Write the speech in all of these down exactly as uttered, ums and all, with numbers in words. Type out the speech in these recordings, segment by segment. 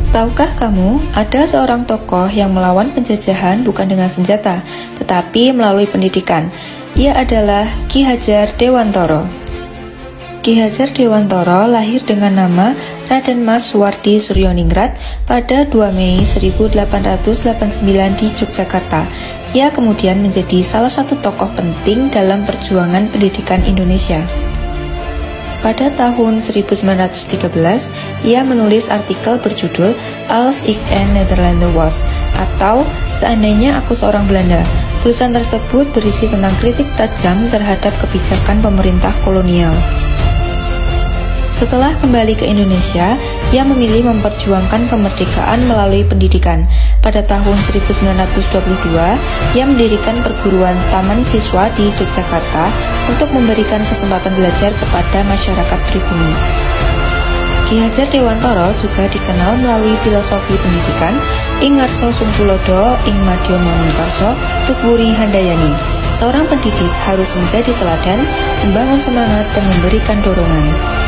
Tahukah kamu, ada seorang tokoh yang melawan penjajahan bukan dengan senjata, tetapi melalui pendidikan. Ia adalah Ki Hajar Dewantara. Ki Hajar Dewantara lahir dengan nama Raden Mas Suwardi Suryoningrat pada dua Mei seribu delapan ratus delapan puluh sembilan di Yogyakarta. Ia kemudian menjadi salah satu tokoh penting dalam perjuangan pendidikan Indonesia. Pada tahun seribu sembilan ratus tiga belas, ia menulis artikel berjudul Als ik een Nederlander was, atau Seandainya Aku Seorang Belanda. Tulisan tersebut berisi tentang kritik tajam terhadap kebijakan pemerintah kolonial. Setelah kembali ke Indonesia, ia memilih memperjuangkan kemerdekaan melalui pendidikan. Pada tahun seribu sembilan ratus dua puluh dua, ia mendirikan perguruan taman siswa di Yogyakarta untuk memberikan kesempatan belajar kepada masyarakat pribumi. Ki Hajar Dewantara juga dikenal melalui filosofi pendidikan ing ngarsa sungtulodo ing madya mangunkarsa tukburi handayani. Seorang pendidik harus menjadi teladan, membangun semangat dan memberikan dorongan.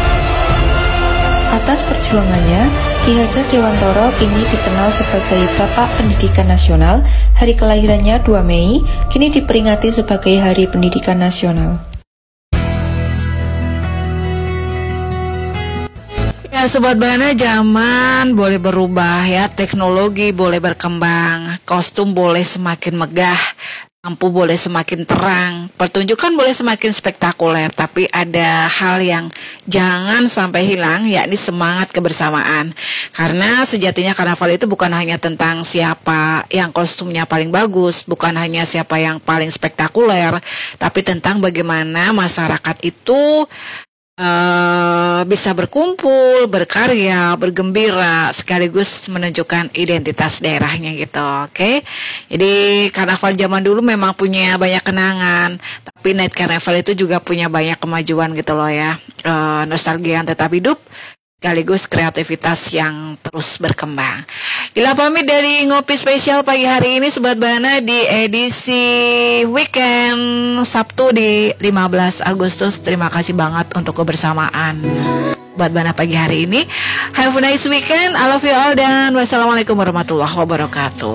Atas perjuangannya, Ki Hajar Dewantara kini dikenal sebagai Bapak Pendidikan Nasional. Hari kelahirannya dua Mei, kini diperingati sebagai Hari Pendidikan Nasional. Ya Sobat Bana, zaman boleh berubah ya, teknologi boleh berkembang, kostum boleh semakin megah, lampu boleh semakin terang, pertunjukan boleh semakin spektakuler, tapi ada hal yang jangan sampai hilang, yakni semangat kebersamaan. Karena sejatinya karnaval itu bukan hanya tentang siapa yang kostumnya paling bagus, bukan hanya siapa yang paling spektakuler, tapi tentang bagaimana masyarakat itu Uh, bisa berkumpul, berkarya, bergembira, sekaligus menunjukkan identitas daerahnya gitu. Oke, okay? Jadi karnaval zaman dulu memang punya banyak kenangan, tapi night karnaval itu juga punya banyak kemajuan gitu loh ya. uh, Nostalgia yang tetap hidup, sekaligus kreativitas yang terus berkembang. Ila pamit dari Ngopi Spesial pagi hari ini Sobat Bana di edisi weekend Sabtu di lima belas Agustus. Terima kasih banget untuk kebersamaan Sobat Bana pagi hari ini. Have a nice weekend, I love you all, dan wassalamualaikum warahmatullahi wabarakatuh.